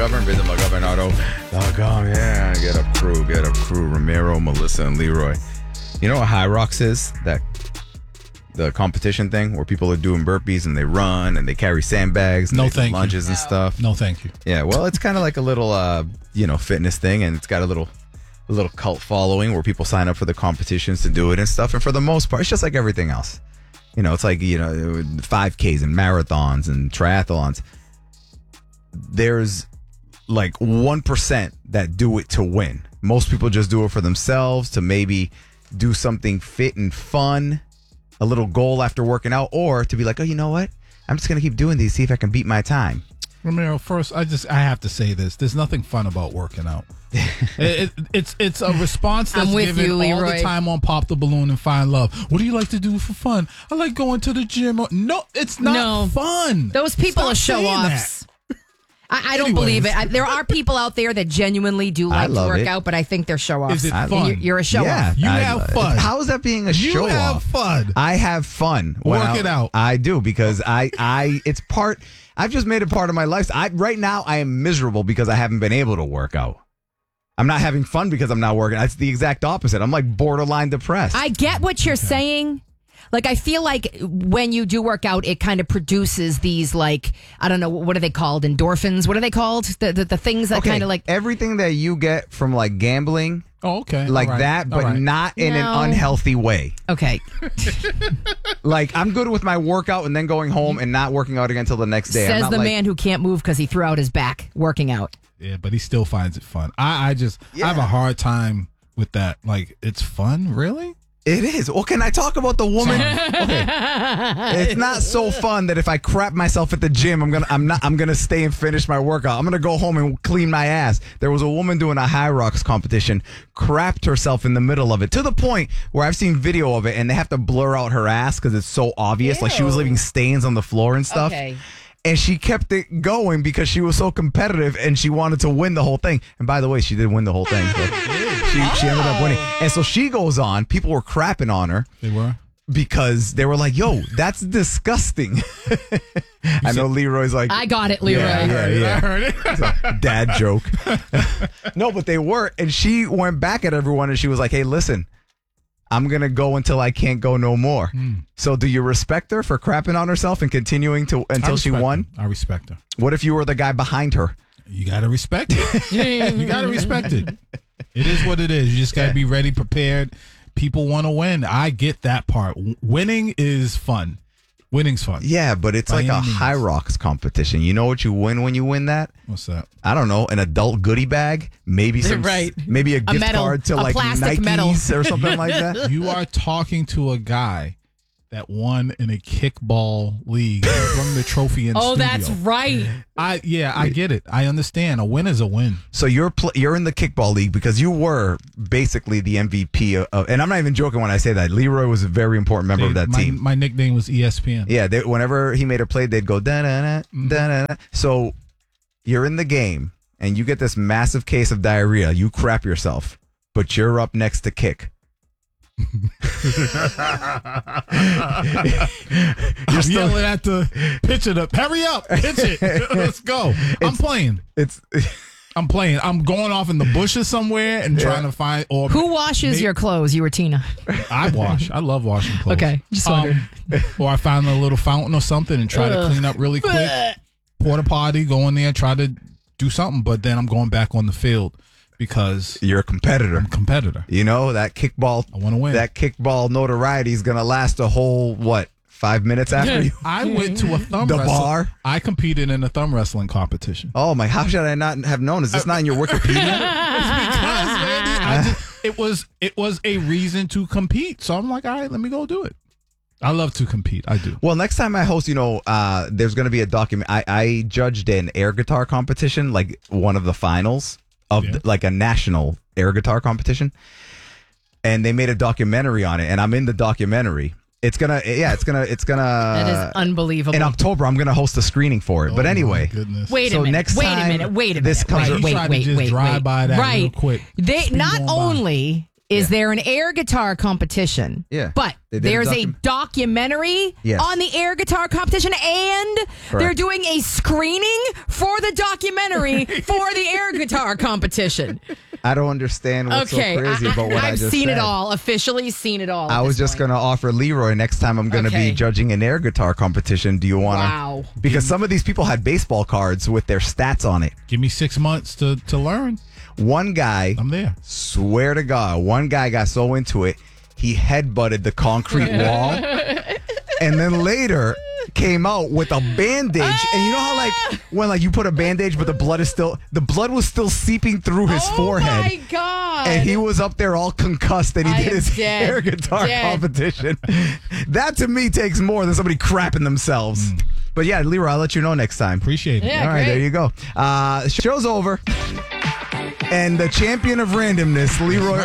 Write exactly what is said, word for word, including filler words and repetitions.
McGovern. Visit McGovern Auto dot com. Yeah, get a crew. Get a crew. Ramiro, Melissa, and Leroy. You know what High Rocks is? That the competition thing where people are doing burpees and they run and they carry sandbags and no they do thank lunges you. and stuff. No, thank you. Yeah, well, it's kind of like a little, uh, you know, fitness thing, and it's got a little, a little cult following where people sign up for the competitions to do it and stuff. And for the most part, it's just like everything else. You know, it's like, you know, five Ks and marathons and triathlons. There's like one percent that do it to win. Most people just do it for themselves to maybe do something fit and fun, a little goal after working out, or to be like, oh, you know what? I'm just going to keep doing these, see if I can beat my time. Ramiro, first, I just I have to say this. There's nothing fun about working out. it, it, it's it's a response that's I'm with given you, all Leroy. the time on Pop the Balloon and Find Love. What do you like to do for fun? I like going to the gym. No, it's not No. fun. Those people Stop are show saying offs. I, I don't Anyways. believe it. I, there are people out there that genuinely do I like to love work it. out, but I think they're show offs. Is it I- fun? You're, you're a show Yeah, off. You I- have fun. How is that being a You show have off? fun. I have fun. when Work I- it out. I do because I, I, it's part. I've just made it part of my life. I right now I am miserable because I haven't been able to work out. I'm not having fun because I'm not working. It's the exact opposite. I'm like borderline depressed. I get what you're saying. Like, I feel like when you do work out, it kind of produces these, like, I don't know, what are they called? Endorphins? What are they called? The the, the things that okay, kind of like. everything that you get from like gambling, Oh, okay. like All right. that, but All right. not in No. an unhealthy way. Okay. Like I'm good with my workout and then going home and not working out again until the next day. I'm Says not the like, man who can't move because he threw out his back working out. Yeah, but he still finds it fun. I, I just Yeah. I have a hard time with that. Like, it's fun, really? It is. Well, can I talk about the woman? Okay. It's not so fun that if I crap myself at the gym, I'm gonna I'm not I'm gonna stay and finish my workout. I'm gonna go home and clean my ass. There was a woman doing a High Rocks competition, crapped herself in the middle of it to the point where I've seen video of it and they have to blur out her ass because it's so obvious. Like she was leaving stains on the floor and stuff. Okay. And she kept it going because she was so competitive and she wanted to win the whole thing. And by the way, she did win the whole thing. So she, she ended up winning. And so she goes on. People were crapping on her They were? because they were like, yo, that's disgusting. I know Leroy's like, I got it, Leroy. Yeah, yeah, yeah. I heard it. It's a dad joke. No, but they were. And she went back at everyone and she was like, hey, listen, I'm going to go until I can't go no more. Mm. So do you respect her for crapping on herself and continuing to I until she respect won? her. I respect her. What if you were the guy behind her? You got to respect it. You got to respect it. It is what it is. You just got to be ready, prepared. People want to win. I get that part. W- Winning is fun. Winning's fun. Yeah, but it's By like a any means. High Rocks competition. You know what you win when you win that? What's that? I don't know, an adult goodie bag, maybe some, Right. maybe a gift medal, card to a like plastic Nikes medal. or something like that. You are talking to a guy that won in a kickball league and won the trophy in Oh, studio. that's right. I yeah, I get it. I understand. A win is a win. So you're pl- you're in the kickball league because you were basically the M V P of, of- and I'm not even joking when I say that. Leroy was a very important member of They- that my, team. My nickname was E S P N. Yeah, they, whenever he made a play, they'd go da da da da da. So you're in the game and you get this massive case of diarrhea. You crap yourself, but you're up next to kick. I'm still- yelling at the pitcher to hurry up, pitch it. Let's go. I'm playing. It's I'm playing. I'm going off in the bushes somewhere and trying to find or Who washes May- your clothes? You or Tina? I wash. I love washing clothes. Okay, just wondering. Um, or I find a little fountain or something and try to Ugh. clean up really quick. Porta potty, go in there, try to do something, but then I'm going back on the field because you're a competitor. I'm a competitor. You know that kickball. I want to win. That kickball notoriety is gonna last a whole what five minutes after you. I went to a thumb The wrestle- bar? I competed in a thumb wrestling competition. Oh my! How should I not have known? Is this not in your Wikipedia? Because, man, I just, it was it was a reason to compete. So I'm like, all right, let me go do it. I love to compete. I do. Well, next time I host, you know, uh, there's going to be a document. I, I judged an air guitar competition, like one of the finals of Yeah. the- like a national air guitar competition, and they made a documentary on it, and I'm in the documentary. It's gonna, yeah, it's gonna, it's gonna. That is unbelievable. In October, I'm gonna host a screening for it. Oh, but my anyway, goodness. Wait a So minute. next wait a time minute. Wait a this minute. comes wait, ar- wait, You tried to wait, just wait, drive wait. by that right. real quick. They Speed not on by. only is Yeah. there an air guitar competition? Yeah. But They did a there's a, docu- documentary Yes. on the air guitar competition, and they're Correct. doing a screening for the documentary for the air guitar competition. I don't understand what's Okay, so crazy I, about what I have just seen said. it all. Officially seen it all. I at was this just point. going to offer Leroy next time I'm going to Okay. be judging an air guitar competition. Do you want to? Wow. Because some of these people had baseball cards with their stats on it. Give me six months to, to learn. One guy, I'm there. swear to God, one guy got so into it, he headbutted the concrete wall. And then later came out with a bandage. And you know how like when like you put a bandage but the blood is still the blood was still seeping through his oh forehead. my God. And he was up there all concussed and he I did am his dead. air guitar Dead. competition. That to me takes more than somebody crapping themselves. But yeah, Leroy, I'll let you know next time. Appreciate it. Yeah. All right, great. there you go. Uh, show's over. And the champion of randomness, Leroy